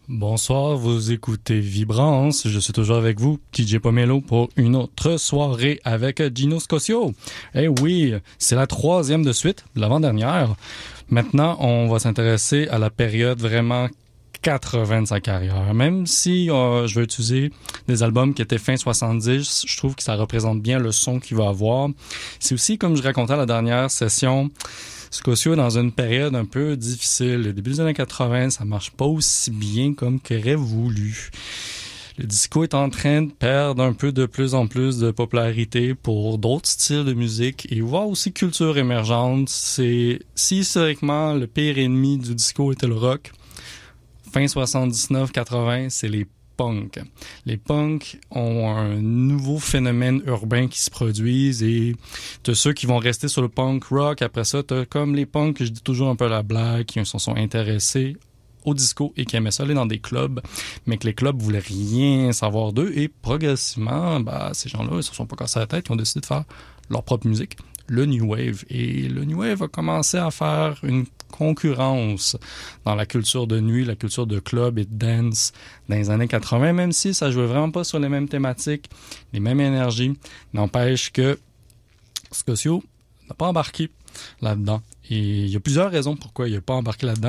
Bonsoir, vous écoutez Vibrance. Je suis toujours avec vous, DJ Pomelo, pour une autre soirée avec Gino Scosio. Eh oui, c'est la troisième de suite, l'avant-dernière. Maintenant, on va s'intéresser à la période vraiment 80 de sa carrière. Même si je vais utiliser des albums qui étaient fin 70, je trouve que ça représente bien le son qu'il va avoir. C'est aussi, comme je racontais à la dernière session, Scosio est dans une période un peu difficile. Le début des années 80, ça marche pas aussi bien comme qu'aurait voulu. Le disco est en train de perdre un peu de plus en plus de popularité pour d'autres styles de musique et voire aussi culture émergente. Si historiquement le pire ennemi du disco était le rock, fin 79-80, c'est les punks. Les punks ont un nouveau phénomène urbain qui se produise et t'as ceux qui vont rester sur le punk rock. Après ça, t'as comme les punks, je dis toujours un peu la blague, qui se sont intéressés au disco et qui aimaient ça aller dans des clubs, mais que les clubs voulaient rien savoir d'eux et progressivement, ces gens-là, ils se sont pas cassés la tête, ils ont décidé de faire leur propre musique, le New Wave. Et le New Wave a commencé à faire une concurrence dans la culture de nuit, la culture de club et de dance dans les années 80, même si ça jouait vraiment pas sur les mêmes thématiques, les mêmes énergies. N'empêche que Scosio n'a pas embarqué là-dedans. Et il y a plusieurs raisons pourquoi il n'a pas embarqué là-dedans.